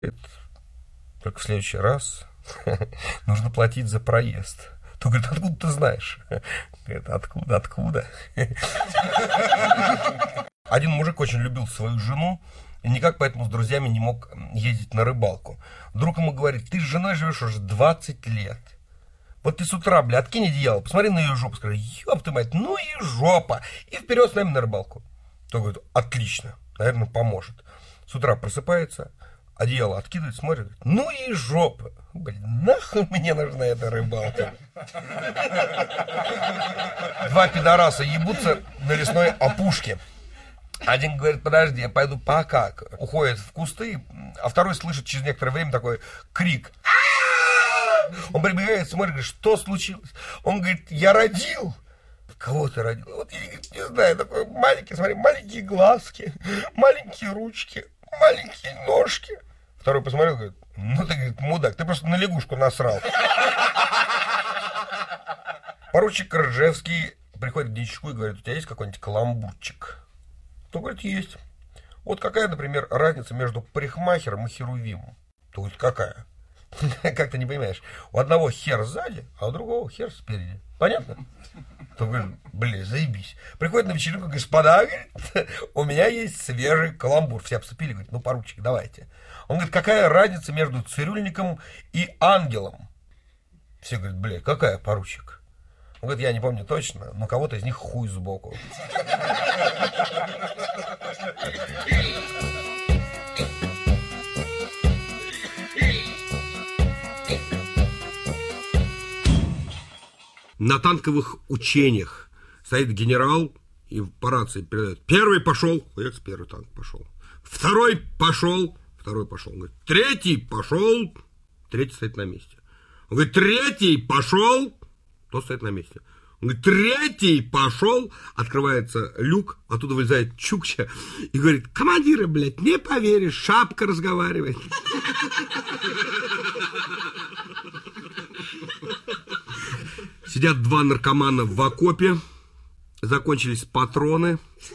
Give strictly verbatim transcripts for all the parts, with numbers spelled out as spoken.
Только в следующий раз нужно платить за проезд. То говорит, откуда ты знаешь? Говорит, откуда, откуда? Один мужик очень любил свою жену и никак поэтому с друзьями не мог ездить на рыбалку. Друг ему говорит, ты с женой живешь уже двадцать лет. Вот ты с утра, бля, откинь одеяло, посмотри на ее жопу, скажи, ёб ты мать, ну и жопа. И вперед с нами на рыбалку. То говорит, отлично, наверное, поможет. С утра просыпается, одеяло откидывает, смотрит, говорит, ну и жопа. Блин, нахуй мне нужна эта рыбалка. Два пидораса ебутся на лесной опушке. Один говорит, подожди, я пойду пока. Уходит в кусты, а второй слышит через некоторое время такой крик. Он прибегает, смотрит, говорит, что случилось? Он говорит, я родил. Кого ты родил? Вот я, говорит, не знаю, такой маленький, смотри, маленькие глазки, маленькие ручки, маленькие ножки. Второй посмотрел, говорит, ну ты, говорит, мудак, ты просто на лягушку насрал. Поручик Ржевский приходит к денщику и говорит, у тебя есть какой-нибудь каламбурчик? То говорит, есть. Вот какая, например, разница между парикмахером и херувимом? То говорит, какая? Как ты не понимаешь? У одного хер сзади, а у другого хер спереди. Понятно? То говорит, блин, заебись. Приходит на вечеринку, господа, говорит, у меня есть свежий каламбур. Все обступили, говорит, ну, поручик, давайте. Он говорит, какая разница между цирюльником и ангелом? Все говорят, блин, какая, поручик? Он говорит, я не помню точно, но кого-то из них хуй сбоку. На танковых учениях стоит генерал и по рации передает. Первый пошел, экс первый танк пошел. Второй пошел, второй пошел. Он говорит, третий пошел, третий стоит на месте. Он говорит, третий пошел, тот стоит на месте. Он говорит, третий пошел, открывается люк, оттуда вылезает Чукча и говорит, командиры, блядь, не поверишь, шапка разговаривает. Сидят два наркомана в окопе, закончились патроны,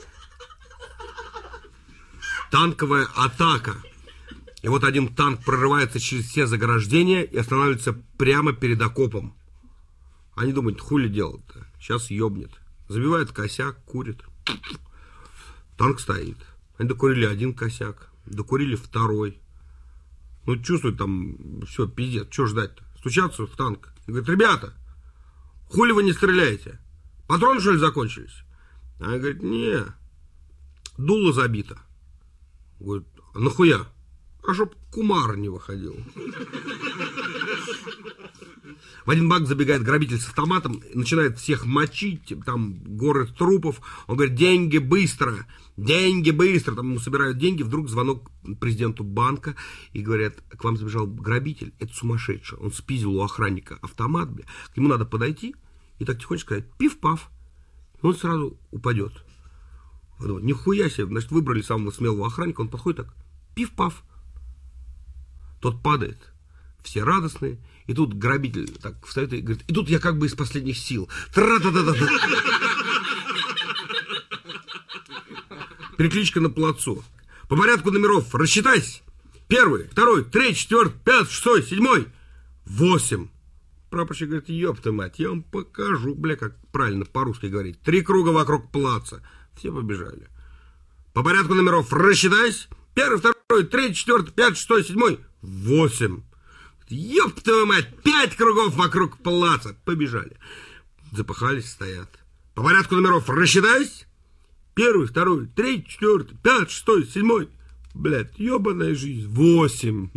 танковая атака. И вот один танк прорывается через все заграждения и останавливается прямо перед окопом. Они думают, хули делать-то, сейчас ёбнет. Забивают косяк, курит. Танк стоит. Они докурили один косяк, докурили второй. Ну, чувствуют там, все, пиздец, что ждать-то? Стучатся в танк. И говорят, ребята, хули вы не стреляете? Патроны, что ли, закончились? Она говорит, не, дуло забито. Говорит, а нахуя? А чтоб кумар не выходил. В один бак забегает грабитель с автоматом и начинает всех мочить, там горы трупов. Он говорит, деньги быстро, деньги быстро. Там ему собирают деньги, вдруг звонок президенту банка и говорят, к вам забежал грабитель, это сумасшедший. Он спиздил у охранника автомат, бля. К нему надо подойти и так тихонечко сказать, пиф-паф. И он сразу упадет. Вот, нихуя себе, значит, выбрали самого смелого охранника, он подходит так, пиф-паф. Тот падает, все радостные. И тут грабитель так встает и говорит, и тут я как бы из последних сил. Тра-та-та-та-та. Перекличка на плацу. По порядку номеров рассчитайся. Первый, второй, третий, четвертый, пятый, шестой, седьмой, восемь. Прапорщик говорит, ёпта мать, я вам покажу, бля, как правильно по-русски говорить. Три круга вокруг плаца. Все побежали. По порядку номеров рассчитайся. Первый, второй, третий, четвертый, пятый, шестой, седьмой, восемь. Ёб твою мать, пять кругов вокруг плаца. Побежали. Запыхались, стоят. По порядку номеров рассчитайся. Первый, второй, третий, четвертый, пятый, шестой, седьмой. Блядь, ёбаная жизнь. Восемь.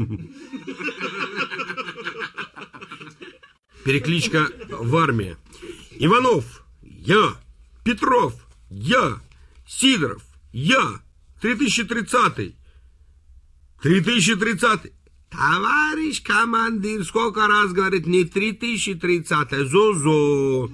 Перекличка в армии. Иванов, я. Петров, я. Сидоров, я. три тысячи тридцатый. три тысячи тридцатый. Товарищ командир, сколько раз говорит, не три тысячи тридцатый, зо-зо.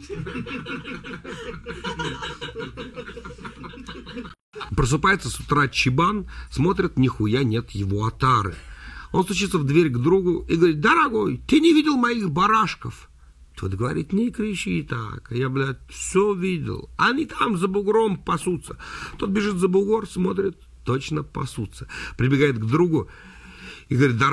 Просыпается с утра Чебан, смотрит, нихуя нет его отары. Он стучится в дверь к другу и говорит, дорогой, ты не видел моих барашков? Тот говорит, не кричи так, я, блядь, все видел. Они там за бугром пасутся. Тот бежит за бугор, смотрит, точно пасутся. Прибегает к другу и говорит, да